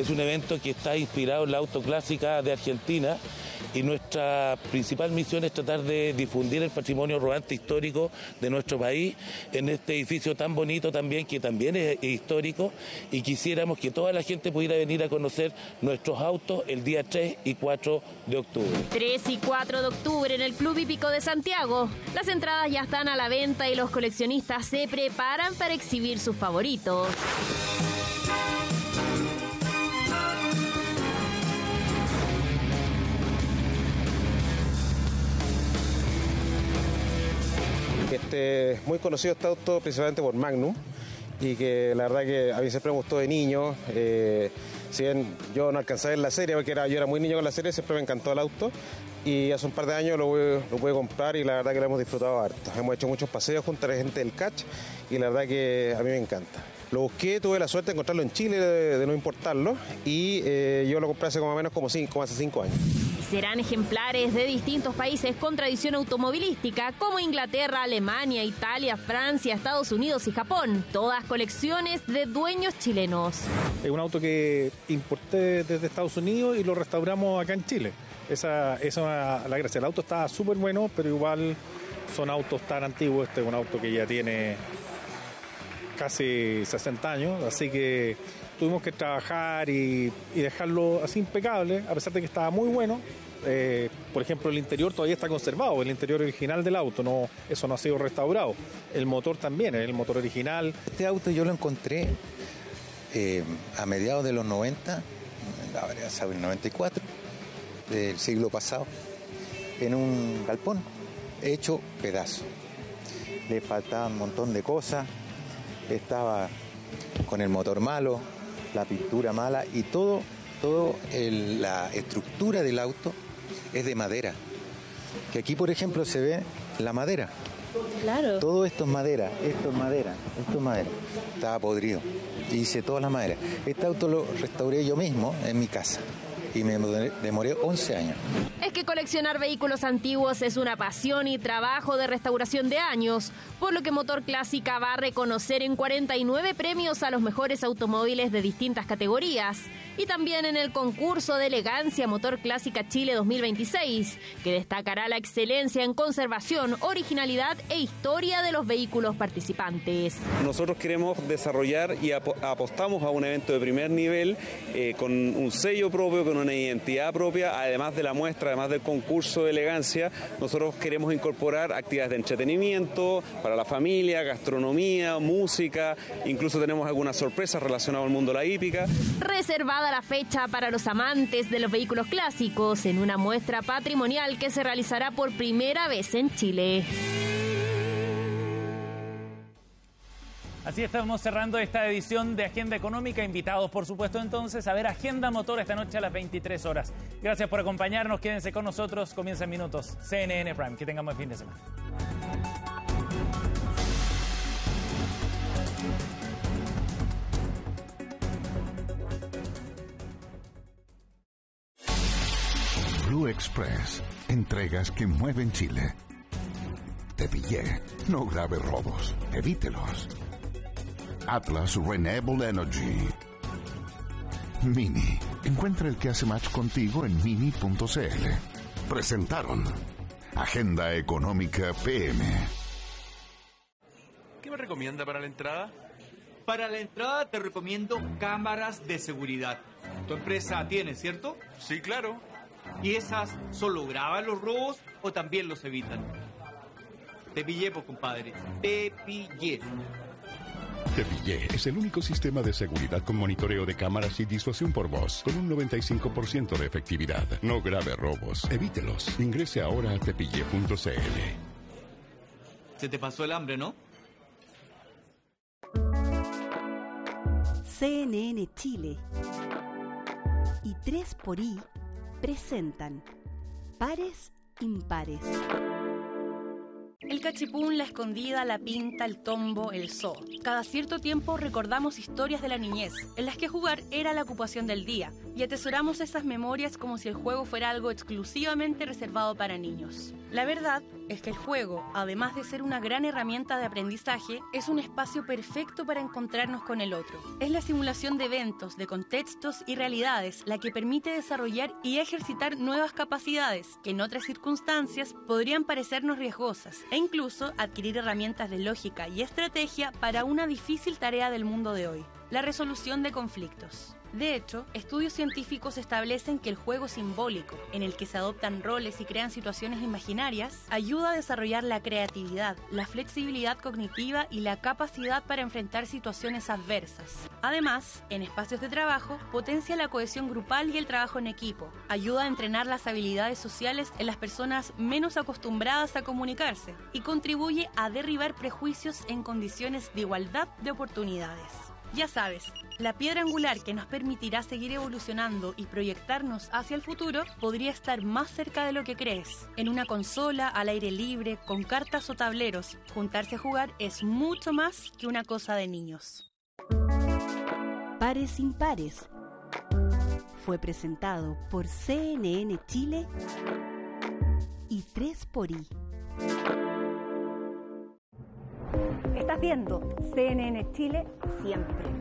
Es un evento que está inspirado en la auto clásica de Argentina y nuestra principal misión es tratar de difundir el patrimonio rodante histórico de nuestro país en este edificio tan bonito también, que también es histórico, y quisiéramos que toda la gente pudiera venir a conocer nuestros autos el día 3 y 4 de octubre. 3 y 4 de octubre en el Club Hípico de Santiago. Las entradas ya están a la venta y los coleccionistas se preparan para exhibir sus favoritos. Muy conocido este auto principalmente por Magnum, y que la verdad que a mí siempre me gustó de niño. Si bien yo no alcancé a ver la serie, porque yo era muy niño con la serie, siempre me encantó el auto, y hace un par de años lo pude comprar y la verdad que lo hemos disfrutado harto. Hemos hecho muchos paseos junto a la gente del Catch y la verdad que a mí me encanta. Lo busqué, tuve la suerte de encontrarlo en Chile, de no importarlo, y yo lo compré hace como menos como hace 5 años. Serán ejemplares de distintos países con tradición automovilística, como Inglaterra, Alemania, Italia, Francia, Estados Unidos y Japón. Todas colecciones de dueños chilenos. Es un auto que importé desde Estados Unidos y lo restauramos acá en Chile. Esa es la gracia. El auto está súper bueno, pero igual son autos tan antiguos. Este es un auto que ya tiene casi 60 años, así que tuvimos que trabajar y dejarlo así impecable, a pesar de que estaba muy bueno. Por ejemplo, el interior todavía está conservado, el interior original del auto, eso no ha sido restaurado. El motor también, es el motor original. Este auto yo lo encontré a mediados de los 90, habría sido el 94 del siglo pasado, en un galpón hecho pedazo. Le faltaba un montón de cosas, estaba con el motor malo, la pintura mala y la estructura del auto es de madera. Que aquí, por ejemplo, se ve la madera. Claro. Todo esto es madera, esto es madera. Estaba podrido. Hice toda la madera. Este auto lo restauré yo mismo en mi casa y me demoré 11 años. Es que coleccionar vehículos antiguos es una pasión y trabajo de restauración de años, por lo que Motor Clásica va a reconocer en 49 premios a los mejores automóviles de distintas categorías, y también en el concurso de elegancia Motor Clásica Chile 2026, que destacará la excelencia en conservación, originalidad e historia de los vehículos participantes. Nosotros queremos desarrollar y apostamos a un evento de primer nivel con un sello propio, con una identidad propia, además de la muestra, además del concurso de elegancia. Nosotros queremos incorporar actividades de entretenimiento para la familia, gastronomía, música, incluso tenemos algunas sorpresas relacionadas al mundo de la hípica. Reservada la fecha para los amantes de los vehículos clásicos en una muestra patrimonial que se realizará por primera vez en Chile. Así estamos cerrando esta edición de Agenda Económica. Invitados, por supuesto, entonces a ver Agenda Motor esta noche a las 23 horas. Gracias por acompañarnos. Quédense con nosotros. Comienza en minutos CNN Prime. Que tengamos buen fin de semana. Blue Express. Entregas que mueven Chile. Te pillé. No grave robos. Evítelos. Atlas Renewable Energy. Mini. Encuentra el que hace match contigo en mini.cl. Presentaron Agenda Económica PM. ¿Qué me recomienda para la entrada? Para la entrada te recomiendo cámaras de seguridad. Tu empresa tiene, ¿cierto? Sí, claro. ¿Y esas solo graban los robos o también los evitan? Te pillé, pues, compadre. Te pillé. Te pillé es el único sistema de seguridad con monitoreo de cámaras y disuasión por voz, con un 95% de efectividad. No grave robos. Evítelos. Ingrese ahora a tepille.cl. Se te pasó el hambre, ¿no? CNN Chile y 3xI presentan Pares Impares. El cachipún, la escondida, la pinta, el tombo, el zoo. Cada cierto tiempo recordamos historias de la niñez, en las que jugar era la ocupación del día, y atesoramos esas memorias como si el juego fuera algo exclusivamente reservado para niños. La verdad es que el juego, además de ser una gran herramienta de aprendizaje, es un espacio perfecto para encontrarnos con el otro. Es la simulación de eventos, de contextos y realidades la que permite desarrollar y ejercitar nuevas capacidades que en otras circunstancias podrían parecernos riesgosas e incluso adquirir herramientas de lógica y estrategia para una difícil tarea del mundo de hoy, la resolución de conflictos. De hecho, estudios científicos establecen que el juego simbólico, en el que se adoptan roles y crean situaciones imaginarias, ayuda a desarrollar la creatividad, la flexibilidad cognitiva y la capacidad para enfrentar situaciones adversas. Además, en espacios de trabajo, potencia la cohesión grupal y el trabajo en equipo, ayuda a entrenar las habilidades sociales en las personas menos acostumbradas a comunicarse y contribuye a derribar prejuicios en condiciones de igualdad de oportunidades. Ya sabes, la piedra angular que nos permitirá seguir evolucionando y proyectarnos hacia el futuro podría estar más cerca de lo que crees. En una consola, al aire libre, con cartas o tableros, juntarse a jugar es mucho más que una cosa de niños. Pares Impares fue presentado por CNN Chile y 3xI. Estás viendo CNN Chile siempre.